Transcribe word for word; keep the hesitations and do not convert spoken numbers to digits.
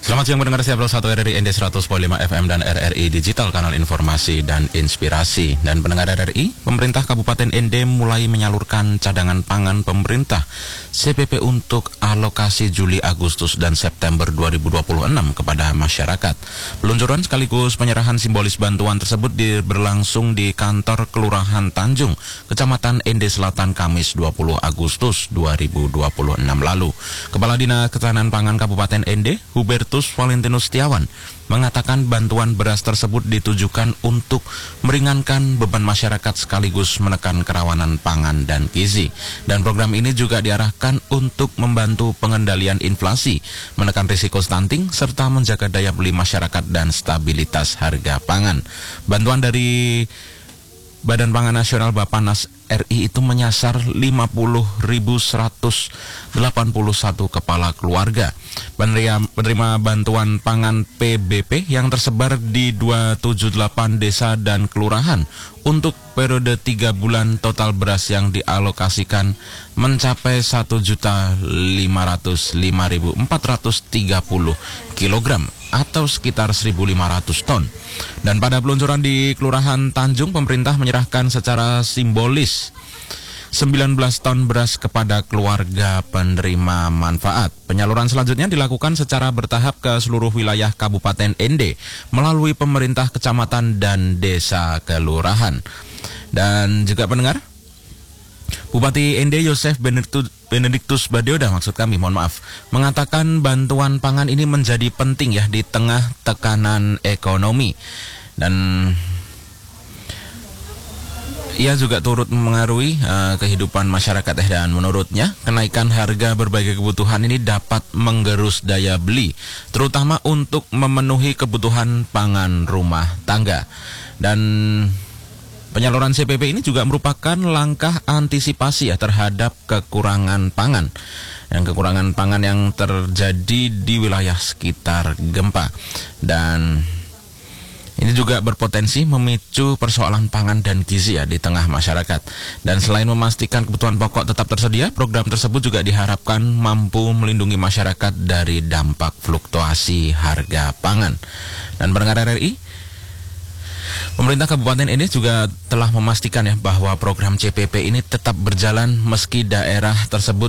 Selamat siang pendengar setia satu R R I N D seratus koma lima F M dan R R I Digital, kanal informasi dan inspirasi. Dan pendengar R R I, pemerintah Kabupaten N D mulai menyalurkan cadangan pangan pemerintah C P P untuk alokasi Juli, Agustus, dan September dua ribu dua puluh enam kepada masyarakat. Peluncuran sekaligus penyerahan simbolis bantuan tersebut di, berlangsung di kantor Kelurahan Tanjung, Kecamatan N D Selatan, Kamis dua puluh Agustus dua ribu dua puluh enam lalu. Kepala Dinas Ketahanan Pangan Kabupaten N D, Hubertus Valentinus Setiawan, mengatakan bantuan beras tersebut ditujukan untuk meringankan beban masyarakat sekaligus menekan kerawanan pangan dan gizi. Dan program ini juga diarahkan untuk membantu pengendalian inflasi, menekan risiko stunting, serta menjaga daya beli masyarakat dan stabilitas harga pangan. Bantuan dari Badan Pangan Nasional Bappenas R I itu menyasar lima puluh ribu seratus delapan puluh satu kepala keluarga penerima, penerima bantuan pangan P B P yang tersebar di dua ratus tujuh puluh delapan desa dan kelurahan. Untuk periode tiga bulan, total beras yang dialokasikan mencapai satu juta lima ratus lima ribu empat ratus tiga puluh kilogram atau sekitar seribu lima ratus ton. Dan pada peluncuran di Kelurahan Tanjung, pemerintah menyerahkan secara simbolis sembilan belas ton beras kepada keluarga penerima manfaat. Penyaluran selanjutnya dilakukan secara bertahap ke seluruh wilayah Kabupaten N D melalui pemerintah kecamatan dan desa kelurahan. Dan juga pendengar, Bupati N D Yosef Benedictus Badioda, maksud kami, mohon maaf, mengatakan bantuan pangan ini menjadi penting ya di tengah tekanan ekonomi. Dan ia juga turut mengaruhi uh, kehidupan masyarakat, dan menurutnya kenaikan harga berbagai kebutuhan ini dapat menggerus daya beli, terutama untuk memenuhi kebutuhan pangan rumah tangga. Dan penyaluran C P P ini juga merupakan langkah antisipasi ya terhadap kekurangan pangan, yang kekurangan pangan yang terjadi di wilayah sekitar gempa. Dan ini juga berpotensi memicu persoalan pangan dan gizi ya di tengah masyarakat. Dan selain memastikan kebutuhan pokok tetap tersedia, program tersebut juga diharapkan mampu melindungi masyarakat dari dampak fluktuasi harga pangan. Dan pendengar R R I, pemerintah Kabupaten ini juga telah memastikan ya bahwa program C P P ini tetap berjalan meski daerah tersebut